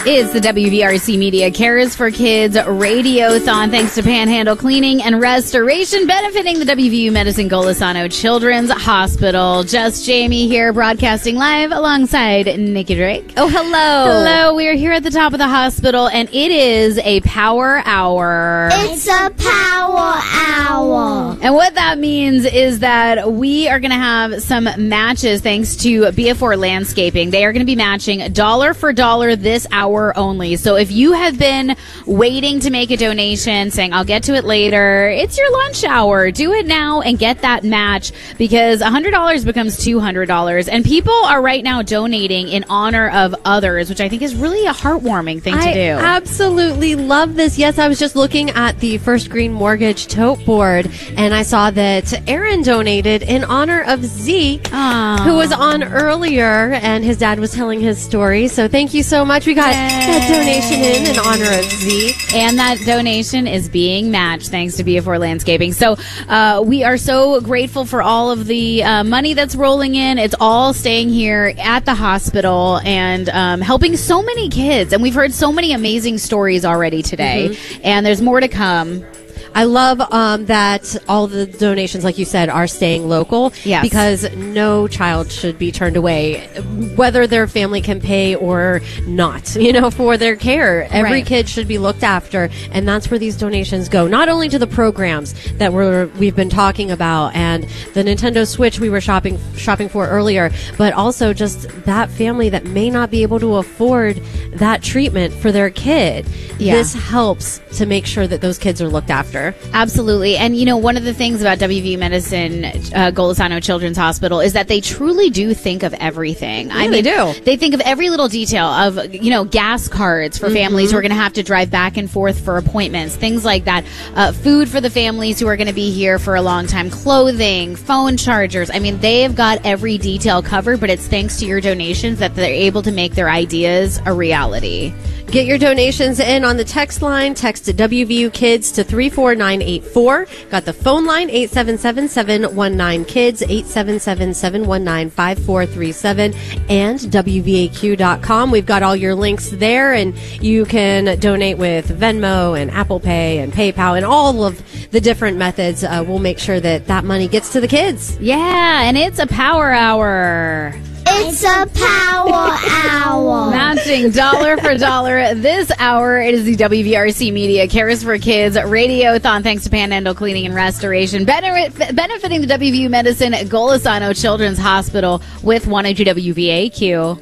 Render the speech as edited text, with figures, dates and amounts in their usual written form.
It's the WVRC Media Cares for Kids Radiothon, thanks to Panhandle Cleaning and Restoration, benefiting the WVU Medicine Golisano Children's Hospital. Just Jamie here, broadcasting live alongside Nikki Drake. Oh, hello. Hello, we are here at the top of the hospital, and it is a power hour. It's a power hour. And what that means is that we are going to have some matches thanks to BF4 Landscaping. They are going to be matching dollar for dollar this hour only. So if you have been waiting to make a donation, saying, I'll get to it later, it's your lunch hour. Do it now and get that match, because $100 becomes $200. And people are right now donating in honor of others, which I think is really a heartwarming thing to do. I absolutely love this. Yes, I was just looking at the First Green Mortgage tote board, and I saw that Aaron donated in honor of Zeke, who was on earlier, and his dad was telling his story. So thank you so much. We got that donation in honor of Zeke. And that donation is being matched thanks to BF4 Landscaping. So we are so grateful for all of the money that's rolling in. It's all staying here at the hospital and helping so many kids. And we've heard so many amazing stories already today. Mm-hmm. And there's more to come. I love that all the donations, like you said, are staying local. Yes. Because no child should be turned away, whether their family can pay or not, for their care. Every kid should be looked after, and that's where these donations go. Not only to the programs that we've been talking about and the Nintendo Switch we were shopping for earlier, but also just that family that may not be able to afford that treatment for their kid. Yeah. This helps to make sure that those kids are looked after. Absolutely. And, one of the things about WVU Medicine Golisano Children's Hospital is that they truly do think of everything. Yeah, they do. They think of every little detail of, gas cards for families who are going to have to drive back and forth for appointments, things like that. Food for the families who are going to be here for a long time, clothing, phone chargers. I mean, they've got every detail covered, but it's thanks to your donations that they're able to make their ideas a reality. Get your donations in on the text line. Text to WVU Kids to 34984. Got the phone line, 877-719-KIDS, 877-719-5437, and WVAQ.com. We've got all your links there, and you can donate with Venmo and Apple Pay and PayPal and all of the different methods. We'll make sure that money gets to the kids. Yeah, and it's a power hour. It's a power hour. Matching dollar for dollar this hour. It is the WVRC Media Cares for Kids Radiothon, thanks to Panhandle Cleaning and Restoration, benefiting the WVU Medicine Golisano Children's Hospital with 102 WVAQ.